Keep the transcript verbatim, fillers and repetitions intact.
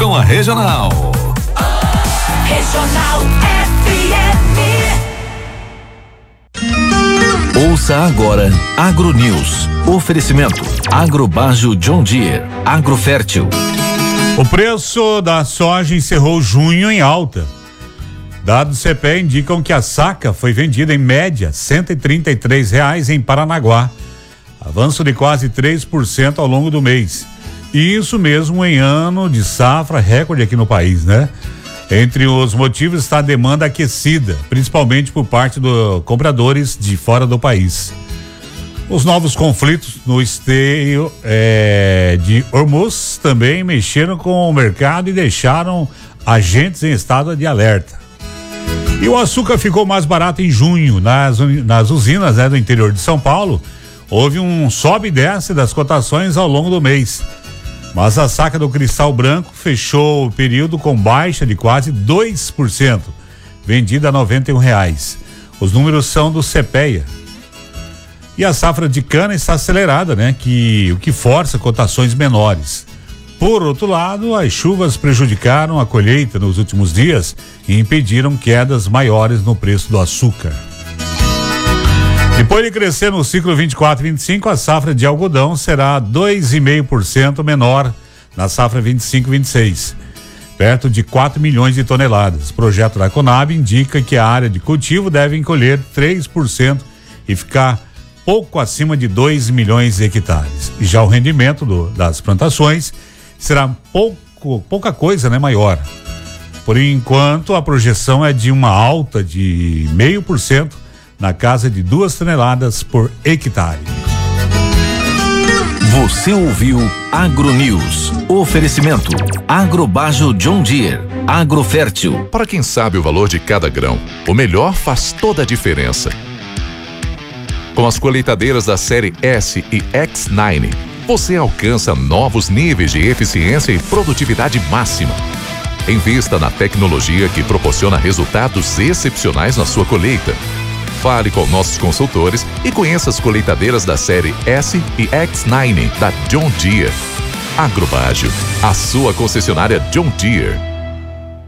com a Regional. Regional F M. Ouça agora Agro News. Oferecimento Agrobajo John Deere, Agrofértil. O preço da soja encerrou junho em alta. Dados do C P E indicam que a saca foi vendida em média cento e trinta e três reais em Paranaguá, avanço de quase três por cento ao longo do mês. E isso mesmo em ano de safra recorde aqui no país, né? Entre os motivos está a demanda aquecida, principalmente por parte dos compradores de fora do país. Os novos conflitos no esteio é, de Hormuz também mexeram com o mercado e deixaram agentes em estado de alerta. E o açúcar ficou mais barato em junho nas, nas usinas, né, do interior de São Paulo. Houve um sobe e desce das cotações ao longo do mês. Mas a saca do cristal branco fechou o período com baixa de quase dois por cento, vendida a noventa e um reais. Os números são do C P E A. E a safra de cana está acelerada, né? Que, o que força cotações menores. Por outro lado, as chuvas prejudicaram a colheita nos últimos dias e impediram quedas maiores no preço do açúcar. Depois de crescer no ciclo vinte e quatro vinte e cinco, a safra de algodão será dois vírgula cinco por cento menor na safra vinte e cinco vinte e seis, perto de quatro milhões de toneladas. O projeto da Conab indica que a área de cultivo deve encolher três por cento e ficar pouco acima de dois milhões de hectares. E já o rendimento do, das plantações será pouco, pouca coisa, né, maior. Por enquanto, a projeção é de uma alta de zero vírgula cinco por cento na casa de duas toneladas por hectare. Você ouviu Agro News. Oferecimento Agrobajo John Deere, Agrofértil. Para quem sabe o valor de cada grão, o melhor faz toda a diferença. Com as colheitadeiras da série S e X nove, você alcança novos níveis de eficiência e produtividade máxima. Invista na tecnologia que proporciona resultados excepcionais na sua colheita. Fale com nossos consultores e conheça as colheitadeiras da série S e X nove da John Deere. Agrobajo, a sua concessionária John Deere.